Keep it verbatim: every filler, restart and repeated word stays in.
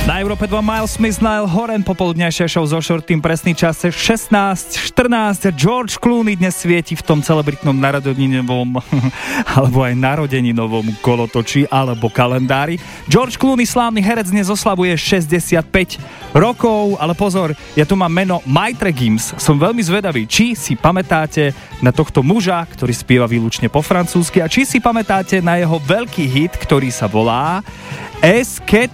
Na Európe dva Miles Smith, Niall Horan, popoludňajšia show zo Shortým, presný čas šestnásť štrnásť. George Clooney dnes svieti v tom celebritnom narodeninovom alebo aj narodeninovom kolotoči alebo kalendári. George Clooney, slávny herec, dnes oslavuje šesťdesiatpäť rokov, ale pozor, ja tu mám meno Maitre Gims. Som veľmi zvedavý, či si pamätáte na tohto muža, ktorý spieva výlučne po francúzsky, a či si pamätáte na jeho veľký hit, ktorý sa volá Es que